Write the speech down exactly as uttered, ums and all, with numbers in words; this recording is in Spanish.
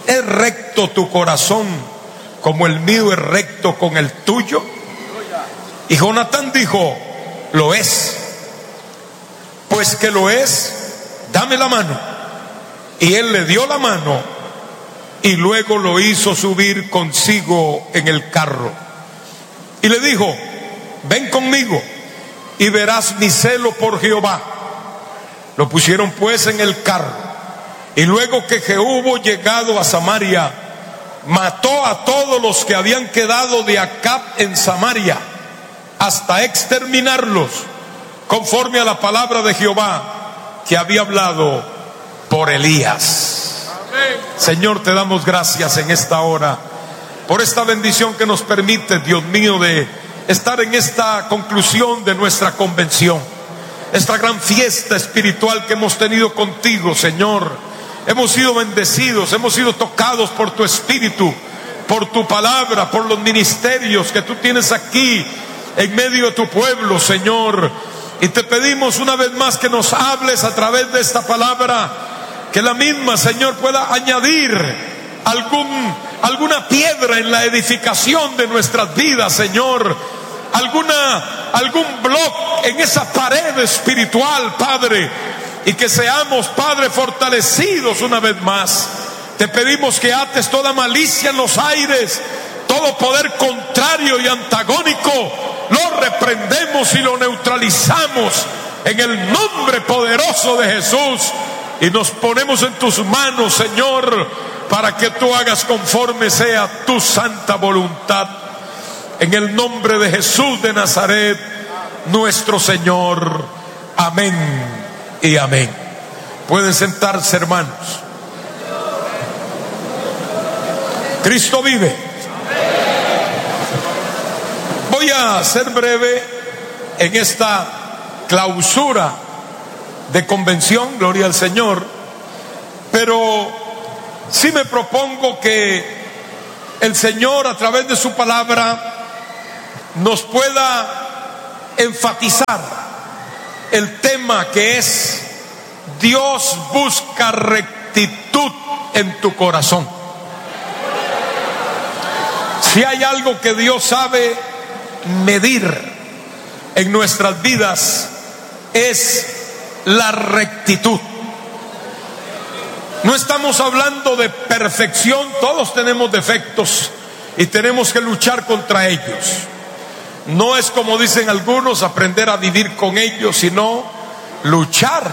¿es recto tu corazón como el mío es recto con el tuyo? Y Jonatán dijo: lo es. Pues que lo es, dame la mano. Y él le dio la mano y luego lo hizo subir consigo en el carro. Y le dijo: ven conmigo y verás mi celo por Jehová. Lo pusieron pues en el carro. Y luego que Jehú hubo llegado a Samaria, mató a todos los que habían quedado de Acab en Samaria, hasta exterminarlos, conforme a la palabra de Jehová que había hablado por Elías. Amén. Señor, te damos gracias en esta hora por esta bendición que nos permite, Dios mío, de estar en esta conclusión de nuestra convención, esta gran fiesta espiritual que hemos tenido contigo, Señor. Hemos sido bendecidos, hemos sido tocados por tu espíritu, por tu palabra, por los ministerios que tú tienes aquí en medio de tu pueblo, Señor. Y te pedimos una vez más que nos hables a través de esta palabra, que la misma, Señor, pueda añadir algún, alguna piedra en la edificación de nuestras vidas, Señor. Alguna, algún bloque en esa pared espiritual, Padre. Y que seamos, Padre, fortalecidos una vez más. Te pedimos que ates toda malicia en los aires, todo poder contrario y antagónico, lo reprendemos y lo neutralizamos en el nombre poderoso de Jesús. Y nos ponemos en tus manos, Señor, para que tú hagas conforme sea tu santa voluntad. En el nombre de Jesús de Nazaret, nuestro Señor. Amén y amén. Pueden sentarse, hermanos. Cristo vive. Voy a ser breve en esta clausura de convención, gloria al Señor, pero sí me propongo que el Señor, a través de su palabra, nos pueda enfatizar el tema que es: Dios busca rectitud en tu corazón. Si hay algo que Dios sabe medir en nuestras vidas, es la rectitud. No estamos hablando de perfección, todos tenemos defectos y tenemos que luchar contra ellos. No es, como dicen algunos, aprender a vivir con ellos, sino luchar